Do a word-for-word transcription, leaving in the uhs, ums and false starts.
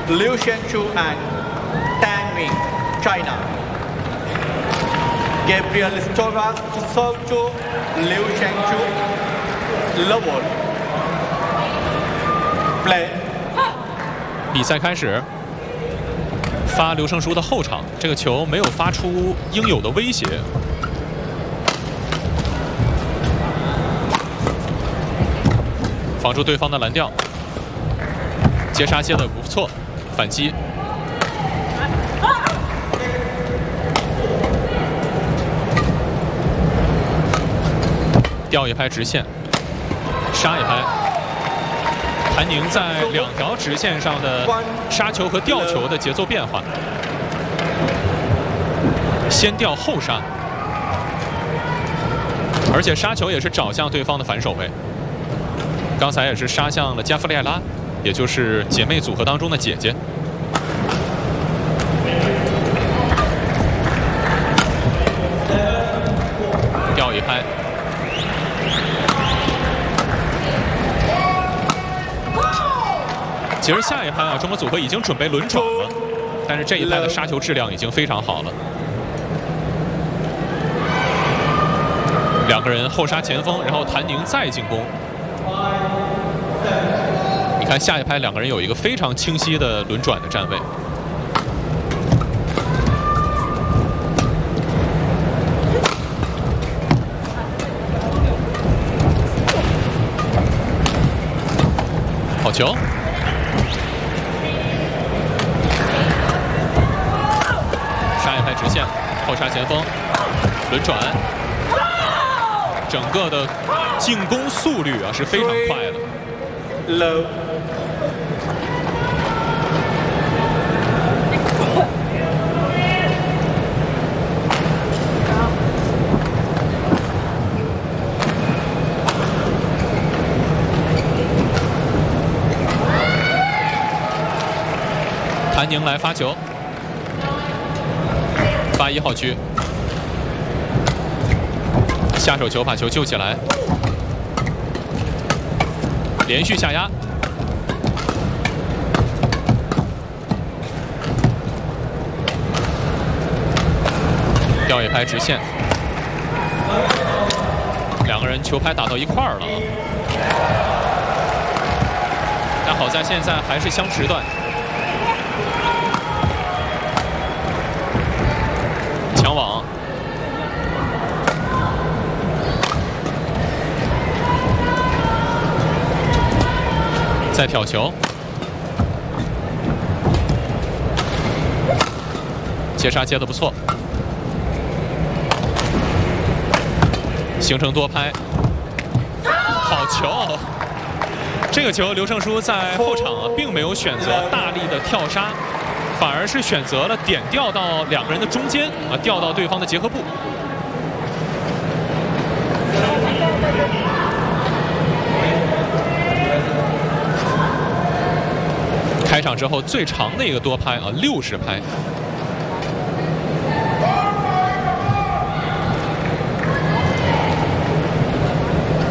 Liu Xianchu and Tang Ming, China. Gabriel Listova to serve to Liu Xianchu. Level. Play. 比赛开始，发刘胜书的后场，这个球没有发出应有的威胁。防住对方的蓝调，接杀接的不错，反击。吊一拍直线，杀一拍。谭宁在两条直线上的杀球和吊球的节奏变化，先吊后杀，而且杀球也是找向对方的反手位。刚才也是杀向了加夫利埃拉，也就是姐妹组合当中的姐姐。吊一拍。 其实下一拍啊，中国组合已经准备轮转了，但是这一拍的杀球质量已经非常好了。两个人后杀前锋，然后谭宁再进攻。你看下一拍，两个人有一个非常清晰的轮转的站位。好球！ 直线后杀前锋，轮转，整个的进攻速率啊是非常快的。 Low. 谭宁来发球。 发一号区，下手球把球救起来，连续下压，吊一拍直线，两个人球拍打到一块儿了，但好在现在还是相持段。 抢网，再挑球，接杀接得不错，形成多拍，好球！这个球刘胜书在后场啊，并没有选择大力的跳杀。 反而是选择了点吊到两个人的中间啊，吊到对方的结合部。开场之后最长的一个多拍啊，六十拍。